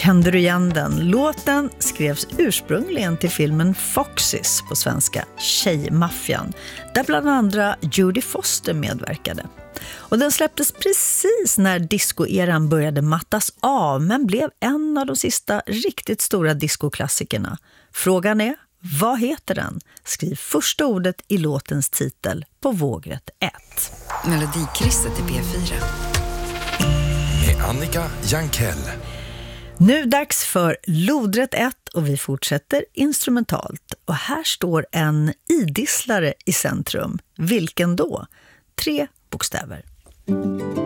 Kände du igen den? Låten skrevs ursprungligen till filmen Foxes på svenska, Tjejmaffian, där bland andra Jodie Foster medverkade. Och den släpptes precis när discoeran började mattas av, men blev en av de sista riktigt stora discoklassikerna. Frågan är, vad heter den? Skriv första ordet i låtens titel på vågrätt 1. Melodikrysset i P4. Med Annika Jankell. Nu dags för lodrätt 1 och vi fortsätter instrumentalt. Och här står en idisslare i centrum. Vilken då? 3 bokstäver.